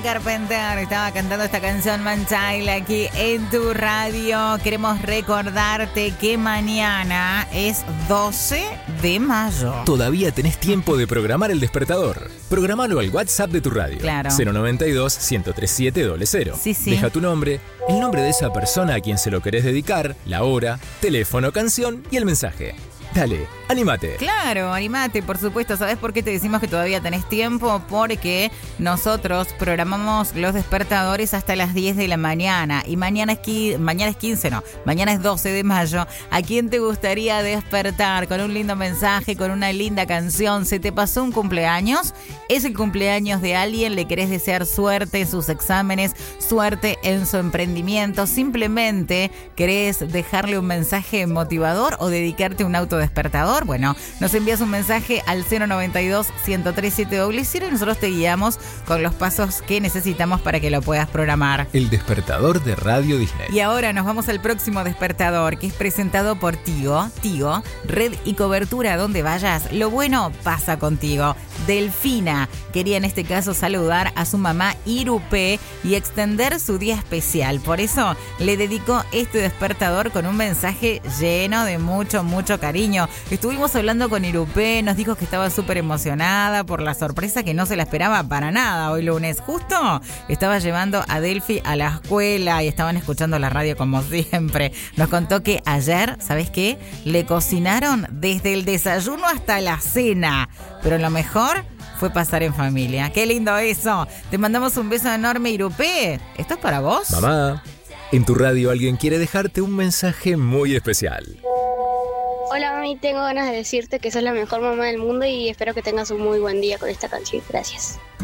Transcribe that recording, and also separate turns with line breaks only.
Carpenter estaba cantando esta canción Manchild aquí en tu radio. Queremos recordarte que mañana es 12 de mayo.
Todavía tenés tiempo de programar el despertador. Programalo al WhatsApp de tu radio.
Claro.
092-103-700.
Sí.
Deja tu nombre, el nombre de esa persona a quien se lo querés dedicar, la hora, teléfono, canción y el mensaje. Dale, anímate.
Claro, anímate, por supuesto. ¿Sabés por qué te decimos que todavía tenés tiempo? Porque nosotros programamos los despertadores hasta las 10 de la mañana. Y mañana es 12 de mayo. ¿A quién te gustaría despertar con un lindo mensaje, con una linda canción? ¿Se te pasó un cumpleaños? ¿Es el cumpleaños de alguien? ¿Le querés desear suerte en sus exámenes? ¿Suerte en su emprendimiento? ¿Simplemente querés dejarle un mensaje motivador o dedicarte un autodespertador? Bueno, nos envías un mensaje al 092-103-700 y nosotros te guiamos con los pasos que necesitamos para que lo puedas programar.
El despertador de Radio Disney.
Y ahora nos vamos al próximo despertador, que es presentado por Tigo. Tigo, red y cobertura donde vayas. Lo bueno pasa contigo. Delfina quería en este caso saludar a su mamá Irupé y extender su día especial. Por eso le dedicó este despertador con un mensaje lleno de mucho cariño. Estuvimos hablando con Irupé, nos dijo que estaba súper emocionada por la sorpresa que no se la esperaba para nada hoy lunes. Justo estaba llevando a Delphi a la escuela y estaban escuchando la radio como siempre. Nos contó que ayer, ¿sabes qué? Le cocinaron desde el desayuno hasta la cena. Pero lo mejor fue pasar en familia. ¡Qué lindo eso! Te mandamos un beso enorme, Irupé. ¿Esto es para vos?
Mamá, en tu radio alguien quiere dejarte un mensaje muy especial.
Hola mami, tengo ganas de decirte que sos la mejor mamá del mundo y espero que tengas un muy buen día con esta canción. Gracias.